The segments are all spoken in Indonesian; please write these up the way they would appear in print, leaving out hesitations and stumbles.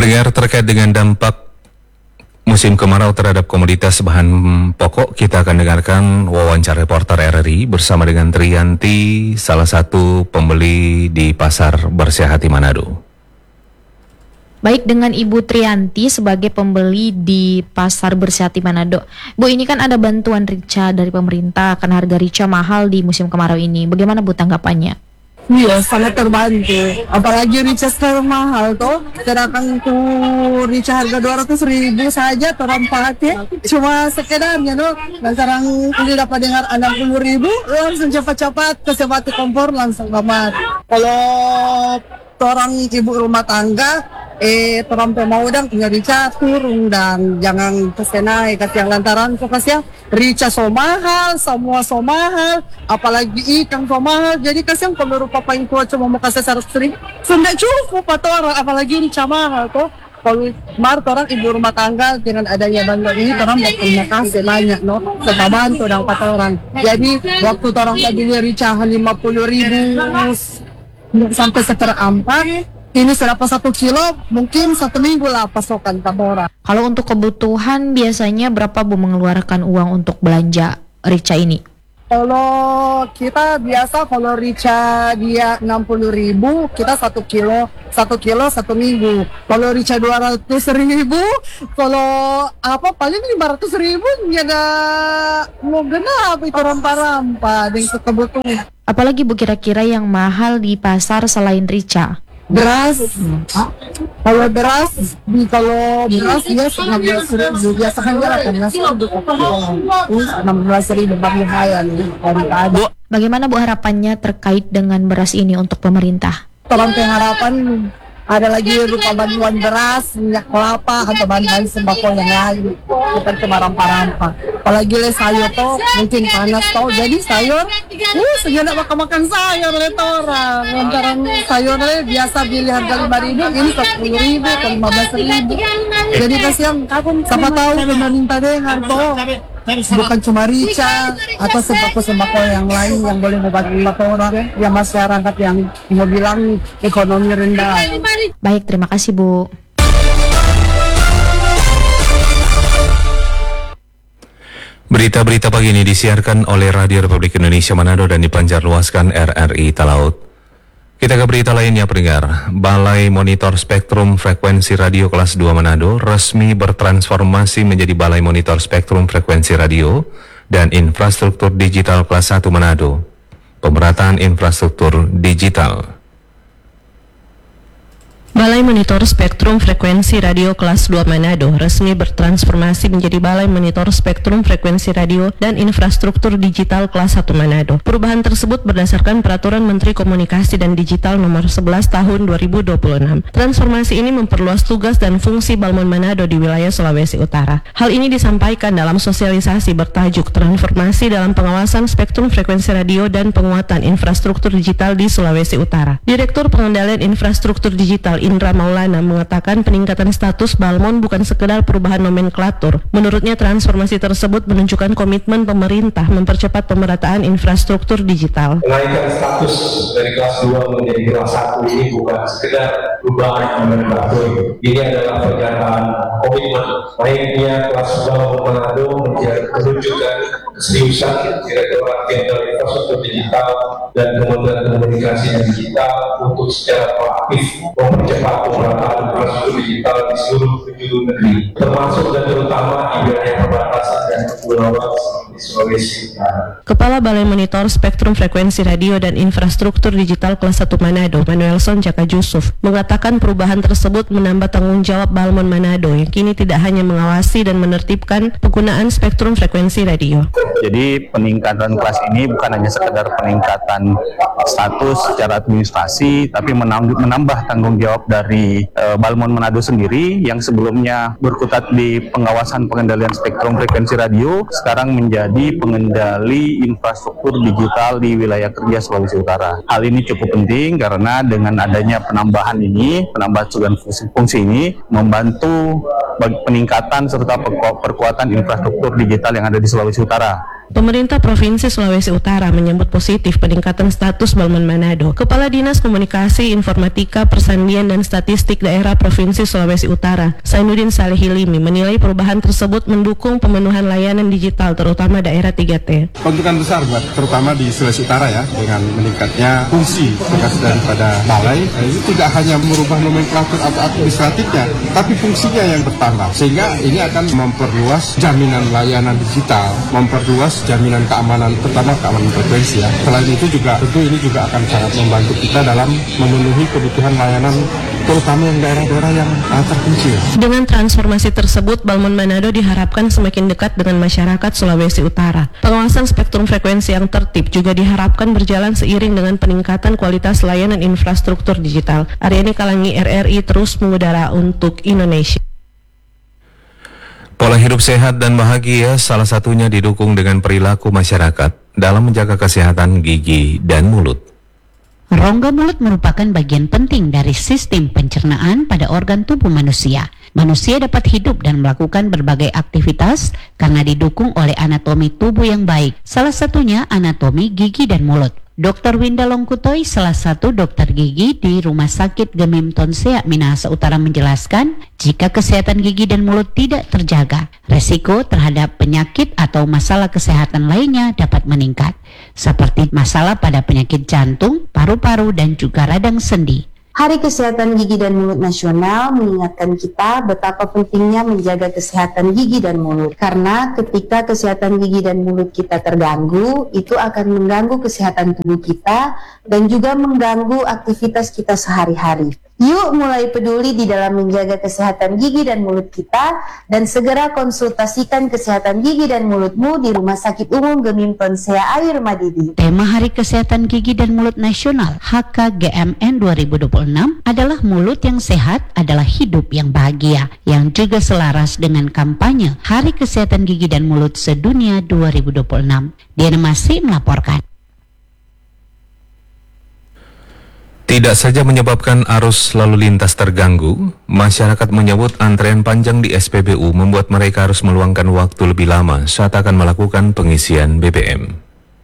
Pendengar, terkait dengan dampak musim kemarau terhadap komoditas bahan pokok, kita akan dengarkan wawancara reporter RRI bersama dengan Triyanti, salah satu pembeli di Pasar Bersihati Manado. Baik, dengan Ibu Triyanti sebagai pembeli di Pasar Bersihati Manado. Bu, ini kan ada bantuan rica dari pemerintah karena harga rica mahal di musim kemarau ini. Bagaimana Bu tanggapannya? Iya, sangat terbantu. Apalagi rica sekarang mahal toh. Sedangkan tuh rica harga 200.000 saja orang pakai. Cuma sekedarnya no. Dan sekarang ini dapat dengar 60.000, langsung cepat-cepat ke sebati kompor langsung kamar. Kalau orang ibu rumah tangga, orang mau dan punya rica turun dan jangan kesenai kasih yang lantaran kasih rica so mahal, semua so mahal, apalagi ikan so mahal. Jadi kasih yang kalau papa yang tua cuma mau kasih 100.000, sudah cukup atau orang apalagi rica mahal toh. Kalau orang ibu rumah tangga dengan adanya bantuan ini orang berterima kasih banyak no, serta bantu dan 4 orang. Jadi waktu orang tadi rica 50.000 sampai seperempat, ini serapa 1 kilo, mungkin 1 minggu lah pasokan tabora. Kalau untuk kebutuhan biasanya berapa Bu mengeluarkan uang untuk belanja rica ini? Kalau kita biasa kalau rica dia 60.000, kita 1 kilo 1 minggu. Kalau rica 200.000, kalau apa paling 500.000 ada mau genap itu rampa-rampa dengan kebutuhan. Apalagi Bu kira-kira yang mahal di pasar selain rica? Beras, kalau beras dia 16.000, biasanya 16.000 lumayan. Bu, bagaimana Bu harapannya terkait dengan beras ini untuk pemerintah? Tolong harapan ada lagi berupa bantuan beras, minyak kelapa atau bahan-bahan sembako yang lain seperti rampa-rampa. Apalagi sayur toh mungkin panas toh, jadi sayur sejenak makan sayur orang. Lantaran sayurnya biasa beli harga 5.000, ini 10.000 atau 15.000. Jadi kasihan, siapa tahu pemerintah dengar toh. Bukan cuma rica atau sembako-sembako yang lain yang boleh membantu orang yang masyarakat yang mau bilang ekonomi rendah. Baik, terima kasih Bu. Berita-berita pagi ini disiarkan oleh Radio Republik Indonesia Manado dan dipancarluaskan RRI Talaut. Kita ke berita lainnya, pendengar. Balai Monitor Spektrum Frekuensi Radio kelas 2 Manado resmi bertransformasi menjadi Balai Monitor Spektrum Frekuensi Radio dan Infrastruktur Digital kelas 1 Manado. Pemerataan infrastruktur digital. Balai Monitor Spektrum Frekuensi Radio kelas 2 Manado resmi bertransformasi menjadi Balai Monitor Spektrum Frekuensi Radio dan Infrastruktur Digital kelas 1 Manado. Perubahan tersebut berdasarkan Peraturan Menteri Komunikasi dan Digital Nomor 11 Tahun 2026. Transformasi ini memperluas tugas dan fungsi Balmon Manado di wilayah Sulawesi Utara. Hal ini disampaikan dalam sosialisasi bertajuk Transformasi dalam Pengawasan Spektrum Frekuensi Radio dan Penguatan Infrastruktur Digital di Sulawesi Utara. Direktur Pengendalian Infrastruktur Digital Indra Maulana mengatakan peningkatan status Balmon bukan sekedar perubahan nomenklatur. Menurutnya transformasi tersebut menunjukkan komitmen pemerintah mempercepat pemerataan infrastruktur digital. Kenaikan status dari kelas 2 menjadi kelas 1 ini bukan sekedar perubahan nomenklatur. Ini adalah pernyataan komitmen naiknya kelas Balmon Manado menunjukkan keseriusan Direktorat Jenderal Infrastruktur Digital dan Kementerian Komunikasi dan Digital untuk secara proaktif mempercepat pemerataan infrastruktur digital di seluruh penjuru negeri, termasuk dan terutama di wilayah perbatasan dan kepulauan di Sulawesi Utara. Kepala Balai Monitor Spektrum Frekuensi Radio dan Infrastruktur Digital kelas 1 Manado, Manuelson Jaka Yusuf, mengatakan perubahan tersebut menambah tanggung jawab Balmon Manado yang kini tidak hanya mengawasi dan menertibkan penggunaan spektrum frekuensi radio. Jadi peningkatan kelas ini bukan hanya sekedar peningkatan status secara administrasi, tapi menambah tanggung jawab dari Balmon Manado sendiri yang sebelumnya berkutat di pengawasan pengendalian spektrum frekuensi radio, sekarang menjadi pengendali infrastruktur digital di wilayah kerja Sulawesi Utara. Hal ini cukup penting karena dengan adanya penambahan tugas fungsi ini membantu bagi peningkatan serta perkuatan infrastruktur digital yang ada di Sulawesi Utara. Pemerintah Provinsi Sulawesi Utara menyambut positif peningkatan status Balmon Manado. Kepala Dinas Komunikasi, Informatika, Persandian, dan Statistik Daerah Provinsi Sulawesi Utara, Sainuddin Saleh Hilimi, menilai perubahan tersebut mendukung pemenuhan layanan digital terutama daerah 3T. Keuntungan besar buat terutama di Sulawesi Utara ya, dengan meningkatnya fungsi tugas daripada balai. Ini tidak hanya merubah nomenklatur atau administratifnya, tapi fungsinya yang bertambah. Sehingga ini akan memperluas jaminan layanan digital, memperluas jaminan keamanan, terutama keamanan frekuensi ya. Selain itu juga tentu ini juga akan sangat membantu kita dalam memenuhi kebutuhan layanan terutama yang daerah-daerah yang terpencil. Dengan transformasi tersebut, Balmon Manado diharapkan semakin dekat dengan masyarakat Sulawesi Utara. Pengawasan spektrum frekuensi yang tertib juga diharapkan berjalan seiring dengan peningkatan kualitas layanan infrastruktur digital. Aryani Kalangi, RRI, terus mengudara untuk Indonesia. Pola hidup sehat dan bahagia salah satunya didukung dengan perilaku masyarakat dalam menjaga kesehatan gigi dan mulut. Rongga mulut merupakan bagian penting dari sistem pencernaan pada organ tubuh manusia. Manusia dapat hidup dan melakukan berbagai aktivitas karena didukung oleh anatomi tubuh yang baik. Salah satunya anatomi gigi dan mulut. Dr. Winda Longkutoy, salah satu dokter gigi di Rumah Sakit Gemim Tonsea, Minahasa Utara, menjelaskan jika kesehatan gigi dan mulut tidak terjaga, resiko terhadap penyakit atau masalah kesehatan lainnya dapat meningkat, seperti masalah pada penyakit jantung, paru-paru, dan juga radang sendi. Hari Kesehatan Gigi dan Mulut Nasional mengingatkan kita betapa pentingnya menjaga kesehatan gigi dan mulut. Karena ketika kesehatan gigi dan mulut kita terganggu, itu akan mengganggu kesehatan tubuh kita dan juga mengganggu aktivitas kita sehari-hari. Yuk mulai peduli di dalam menjaga kesehatan gigi dan mulut kita dan segera konsultasikan kesehatan gigi dan mulutmu di Rumah Sakit Umum Gemim Tonsea Air Madidi. Tema Hari Kesehatan Gigi dan Mulut Nasional HKGMN 2026 adalah mulut yang sehat adalah hidup yang bahagia, yang juga selaras dengan kampanye Hari Kesehatan Gigi dan Mulut Sedunia 2026. Diana Masri melaporkan. Tidak saja menyebabkan arus lalu lintas terganggu, masyarakat menyebut antrean panjang di SPBU membuat mereka harus meluangkan waktu lebih lama saat akan melakukan pengisian BBM.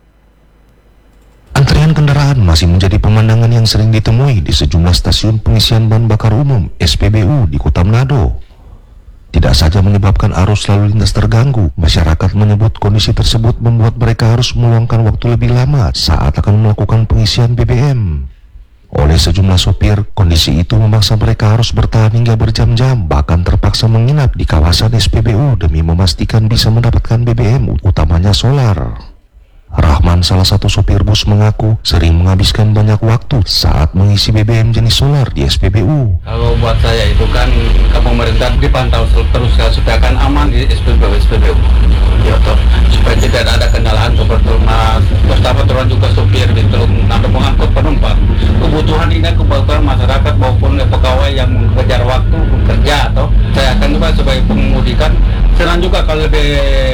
Antrean kendaraan masih menjadi pemandangan yang sering ditemui di sejumlah stasiun pengisian bahan bakar umum SPBU di Kota Manado. Tidak saja menyebabkan arus lalu lintas terganggu, masyarakat menyebut kondisi tersebut membuat mereka harus meluangkan waktu lebih lama saat akan melakukan pengisian BBM. Oleh sejumlah sopir, kondisi itu memaksa mereka harus bertahan hingga berjam-jam, bahkan terpaksa menginap di kawasan SPBU demi memastikan bisa mendapatkan BBM, utamanya solar. Rahman, salah satu sopir bus, mengaku sering menghabiskan banyak waktu saat mengisi BBM jenis solar di SPBU. Kalau buat saya itu kan ke pemerintah dipantau terus supaya kan aman di SPBU. Ya, supaya tidak ada kendala seperti pertama turun juga sopir gitu, untuk mengangkut penumpang. Kebutuhan ini kebutuhan masyarakat maupun pegawai yang mengejar waktu bekerja atau saya akan juga sebagai pengemudi kan senang juga kalau lebih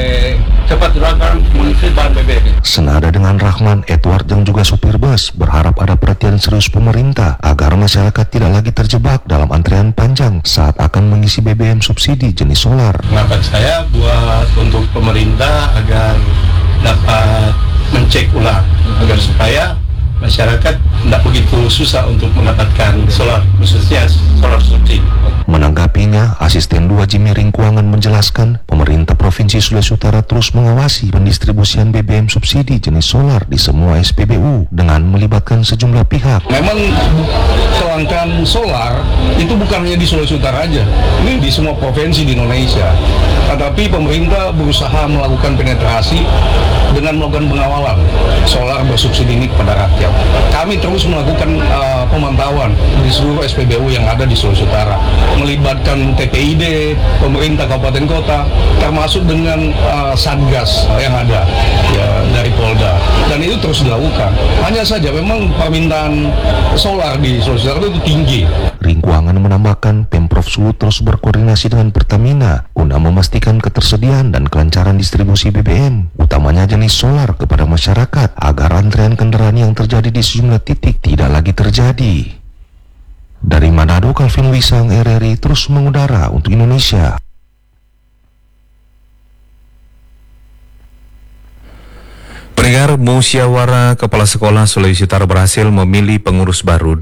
cepat dilakukan mengisi bahan BBM. Senada dengan Rahman, Edward yang juga supir bus berharap ada perhatian serius pemerintah agar masyarakat tidak lagi terjebak dalam antrean panjang saat akan mengisi BBM subsidi jenis solar. Pendapat saya buat untuk pemerintah agar dapat mencek ulang agar supaya masyarakat tidak begitu susah untuk mendapatkan solar, khususnya solar subsidi. Menanggapinya, Asisten 2 Jimmy Ringkuangan menjelaskan pemerintah Provinsi Sulawesi Utara terus mengawasi pendistribusian BBM subsidi jenis solar di semua SPBU dengan melibatkan sejumlah pihak. Memang kelangkaan solar itu bukan hanya di Sulawesi Utara aja, ini di semua provinsi di Indonesia. Tetapi pemerintah berusaha melakukan penetrasi dengan melakukan pengawalan solar bersubsidi ini kepada rakyat. Kami terus melakukan pemantauan di seluruh SPBU yang ada di Sulawesi Utara, melibatkan TPID, pemerintah kabupaten kota, termasuk dengan satgas yang ada ya dari Polda, dan itu terus dilakukan. Hanya saja memang permintaan solar di Sulawesi Utara itu tinggi. Ringkuangan menambahkan Pemprov Sulut terus berkoordinasi dengan Pertamina guna memastikan ketersediaan dan kelancaran distribusi BBM, utamanya jenis solar kepada masyarakat agar antrean kendaraan yang terjadi di sejumlah titik tidak lagi terjadi. Dari Manado, Calvin Wisang, RRI, terus mengudara untuk Indonesia. Pendengar, Musyawarah Kepala Sekolah Sulawesi Utara berhasil memilih pengurus baru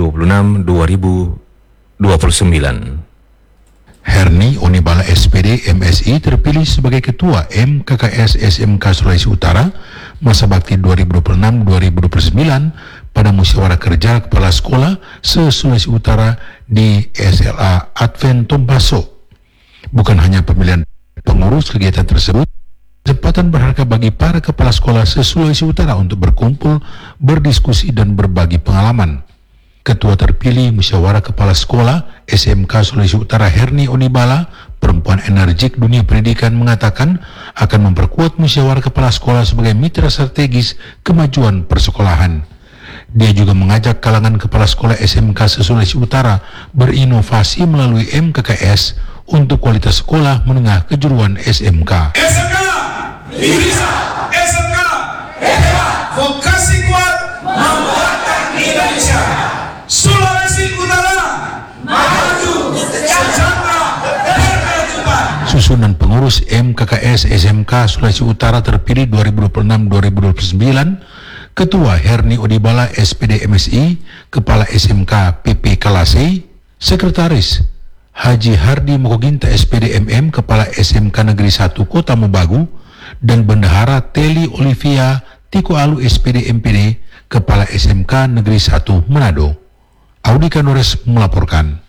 2026-2029. Herni Onibala SPD MSI terpilih sebagai Ketua MKKS SMK Sulawesi Utara masa bakti 2026-2029 pada Musyawarah Kerja Kepala Sekolah se-Sulawesi Utara di SLA Advent Tompaso. Bukan hanya pemilihan pengurus kegiatan tersebut, kesempatan berharga bagi para kepala sekolah se-Sulawesi Utara untuk berkumpul, berdiskusi, dan berbagi pengalaman. Ketua terpilih Musyawarah Kepala Sekolah SMK Sulawesi Utara Herni Onibala, perempuan energik dunia pendidikan, mengatakan akan memperkuat Musyawarah Kepala Sekolah sebagai mitra strategis kemajuan persekolahan. Dia juga mengajak kalangan kepala sekolah SMK se-Sulawesi Utara berinovasi melalui MKKS untuk kualitas sekolah menengah kejuruan SMK. SMK bisa, SMK vokasi kuat membuatkan Indonesia. Sulawesi Utara maju, sejahtera, berkelanjutan. Susunan pengurus MKKS SMK Sulawesi Utara terpilih 2026-2029, Ketua Herni Onibala SPD MSI, Kepala SMK PP Kalase, Sekretaris Haji Hardi Mokoginta SPD MM, Kepala SMK Negeri 1 Kota Mobagu, dan Bendahara Teli Olivia Tiko Alu SPD MPD, Kepala SMK Negeri 1 Manado. Audi Kanores melaporkan.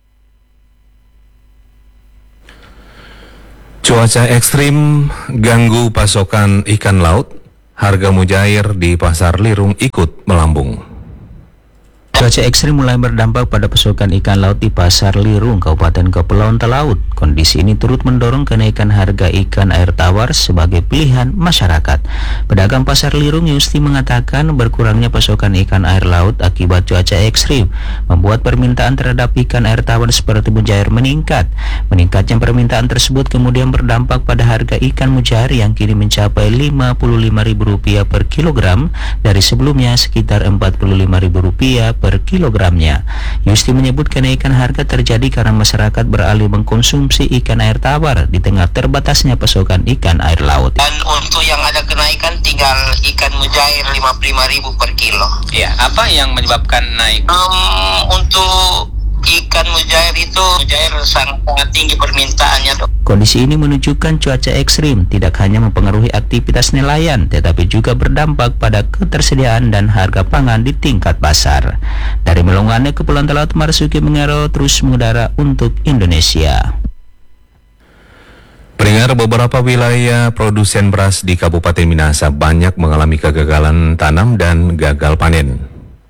Cuaca ekstrim ganggu pasokan ikan laut, harga mujair di Pasar Lirung ikut melambung. Cuaca ekstrim mulai berdampak pada pasokan ikan laut di Pasar Lirung, Kabupaten Kepulauan Talaut. Kondisi ini turut mendorong kenaikan harga ikan air tawar sebagai pilihan masyarakat. Pedagang Pasar Lirung Yusti mengatakan berkurangnya pasokan ikan air laut akibat cuaca ekstrim membuat permintaan terhadap ikan air tawar seperti mujair meningkat. Meningkatnya permintaan tersebut kemudian berdampak pada harga ikan mujair yang kini mencapai Rp55.000 per kilogram dari sebelumnya sekitar Rp45.000 per kilogramnya. Yusti menyebut kenaikan harga terjadi karena masyarakat beralih mengkonsumsi ikan air tawar di tengah terbatasnya pasokan ikan air laut. Dan untuk yang ada kenaikan tinggal ikan mujair 55.000 per kilo. Ya, apa yang menyebabkan naik? Untuk ikan mujair itu sangat tinggi permintaannya, Dok. Kondisi ini menunjukkan cuaca ekstrim tidak hanya mempengaruhi aktivitas nelayan, tetapi juga berdampak pada ketersediaan dan harga pangan di tingkat pasar. Dari Melongane, Kepulauan Talaut, Marsuki Mengaro terus mengudara untuk Indonesia. Pendengar, beberapa wilayah produsen beras di Kabupaten Minahasa banyak mengalami kegagalan tanam dan gagal panen.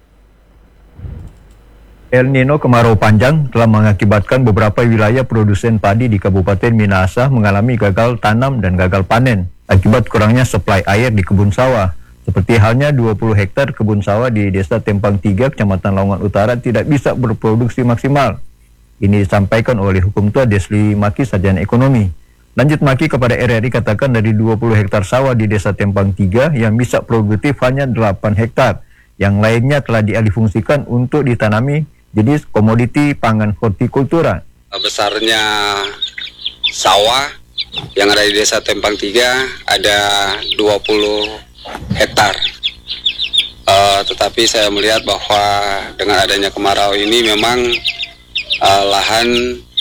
El Nino kemarau panjang telah mengakibatkan beberapa wilayah produsen padi di Kabupaten Minahasa mengalami gagal tanam dan gagal panen akibat kurangnya suplai air di kebun sawah. Seperti halnya 20 hektar kebun sawah di Desa Tempang 3, Kecamatan Lamongan Utara tidak bisa berproduksi maksimal. Ini disampaikan oleh Hukum Tua Desli Maki, Sarjana Ekonomi. Lanjut Maki kepada RRI katakan dari 20 hektar sawah di Desa Tempang 3 yang bisa produktif hanya 8 hektar. Yang lainnya telah dialihfungsikan untuk ditanami jenis komoditi pangan hortikultura. Besarnya sawah yang ada di Desa Tempang 3 ada 20 hektar. Tetapi saya melihat bahwa dengan adanya kemarau ini memang lahan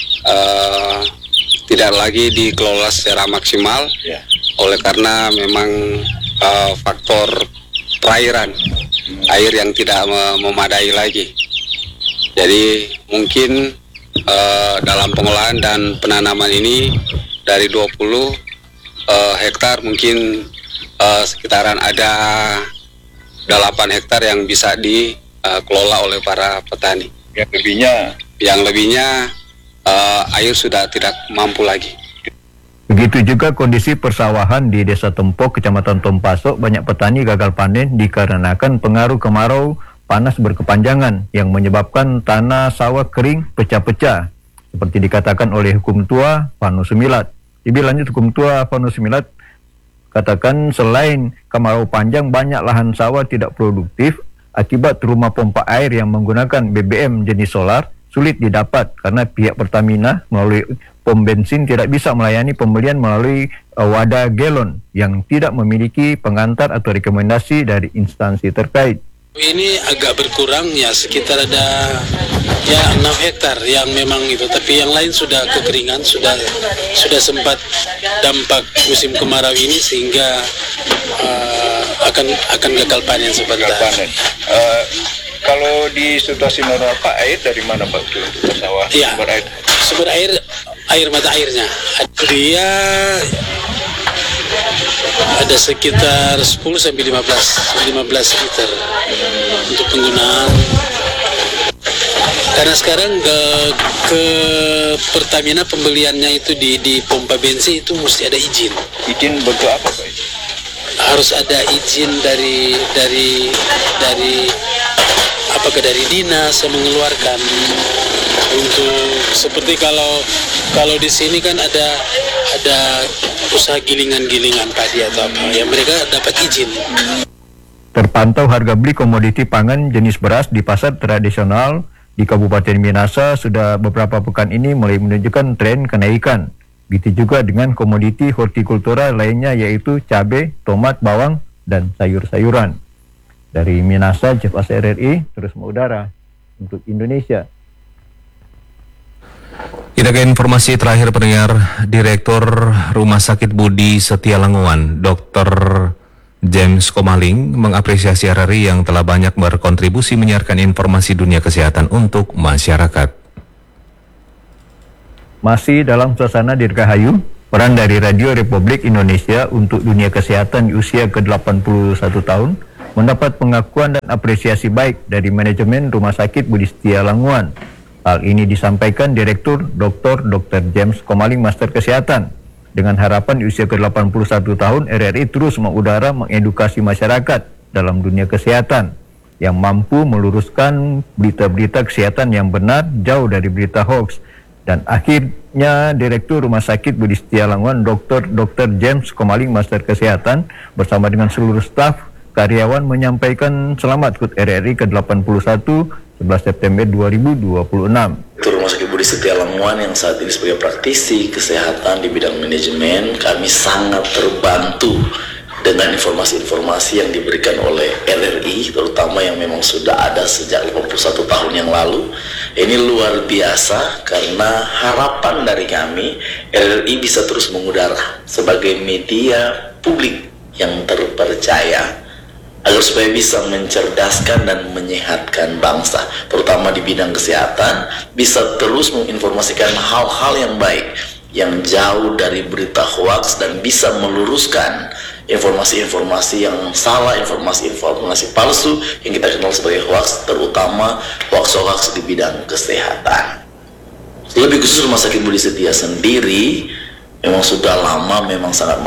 tidak lagi dikelola secara maksimal, oleh karena memang faktor perairan, air yang tidak memadai lagi. Jadi mungkin dalam pengolahan dan penanaman ini dari 20 hektar mungkin sekitaran ada 8 hektar yang bisa dikelola oleh para petani. Yang lebihnya air sudah tidak mampu lagi. Begitu juga kondisi persawahan di Desa Tempok, Kecamatan Tompaso, banyak petani gagal panen dikarenakan pengaruh kemarau panas berkepanjangan yang menyebabkan tanah sawah kering pecah-pecah, seperti dikatakan oleh Hukum Tua Vano Sumilat. Lebih lanjut, Hukum Tua Vano Sumilat katakan selain kemarau panjang, banyak lahan sawah tidak produktif akibat rumah pompa air yang menggunakan BBM jenis solar sulit didapat karena pihak Pertamina melalui pom bensin tidak bisa melayani pembelian melalui wadah galon yang tidak memiliki pengantar atau rekomendasi dari instansi terkait. Ini agak berkurang ya, sekitar ada 6 hektar yang memang itu, tapi yang lain sudah kekeringan, sudah sempat dampak musim kemarau ini sehingga akan gagal panen sebentar. Kalau di situasi normal Pak, air dari mana Pak untuk sawah? Ya, sumber air mata airnya dia ada sekitar 10 sampai 15 liter untuk penggunaan. Karena sekarang ke Pertamina pembeliannya itu di pompa bensin itu mesti ada izin. Izin bentuk apa Pak? Harus ada izin dari apakah dari dinas yang mengeluarkan untuk seperti kalau di sini kan ada usaha gilingan padi atau apa ya, mereka dapat izin. Terpantau harga beli komoditi pangan jenis beras di pasar tradisional di Kabupaten Minasa sudah beberapa pekan ini mulai menunjukkan tren kenaikan. Begitu juga dengan komoditi hortikultura lainnya yaitu cabai, tomat, bawang, dan sayur-sayuran. Dari Minasa, Jeff Asa RRI, terus mengudara untuk Indonesia. Kita ke informasi terakhir pendengar. Direktur Rumah Sakit Budi Setia Languan, Dr. James Komaling, mengapresiasi RRI yang telah banyak berkontribusi menyiarkan informasi dunia kesehatan untuk masyarakat. Masih dalam suasana dirgahayu, peran dari Radio Republik Indonesia untuk dunia kesehatan di usia ke-81 tahun mendapat pengakuan dan apresiasi baik dari manajemen Rumah Sakit Budi Setia Languan. Hal ini disampaikan Direktur Dr. James Komaling, Master Kesehatan. Dengan harapan di usia ke-81 tahun, RRI terus mengudara mengedukasi masyarakat dalam dunia kesehatan yang mampu meluruskan berita-berita kesehatan yang benar jauh dari berita hoax. Dan akhirnya Direktur Rumah Sakit Budi Setia Languan, Dr. James Komaling, Master Kesehatan, bersama dengan seluruh staf karyawan menyampaikan selamat HUT RRI ke-81 11 September 2026. Rumah Sakit Budi Setia Languan yang saat ini sebagai praktisi kesehatan di bidang manajemen, kami sangat terbantu dengan informasi-informasi yang diberikan oleh RRI, terutama yang memang sudah ada sejak 51 tahun yang lalu. Ini luar biasa karena harapan dari kami, RRI bisa terus mengudara sebagai media publik yang terpercaya agar supaya bisa mencerdaskan dan menyehatkan bangsa, terutama di bidang kesehatan, bisa terus menginformasikan hal-hal yang baik, yang jauh dari berita hoaks dan bisa meluruskan informasi-informasi yang salah, informasi-informasi palsu yang kita kenal sebagai hoaks, terutama hoaks-hoaks di bidang kesehatan. Lebih khusus Rumah Sakit Budi Setia sendiri memang sudah lama memang sangat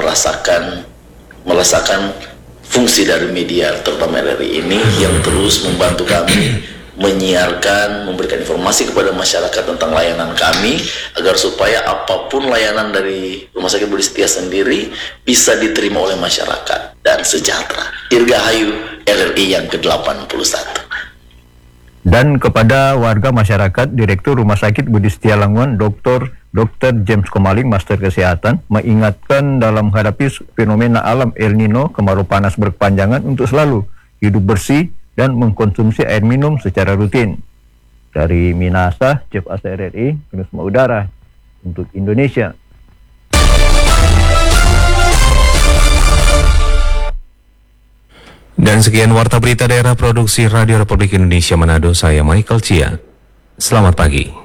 merasakan fungsi dari media terutama RRI ini yang terus membantu kami menyiarkan, memberikan informasi kepada masyarakat tentang layanan kami agar supaya apapun layanan dari Rumah Sakit Budi Setia sendiri bisa diterima oleh masyarakat dan sejahtera. Dirgahayu RRI yang ke-81. Dan kepada warga masyarakat, Direktur Rumah Sakit Budi Setia Languan, Dr. James Komaling, Master Kesehatan, mengingatkan dalam menghadapi fenomena alam El Nino, kemarau panas berkepanjangan, untuk selalu hidup bersih dan mengkonsumsi air minum secara rutin. Dari Minasa, Jeff Asa RRI, terus mengudara untuk Indonesia. Dan sekian Warta Berita Daerah Produksi Radio Republik Indonesia Manado, saya Michael Chia. Selamat pagi.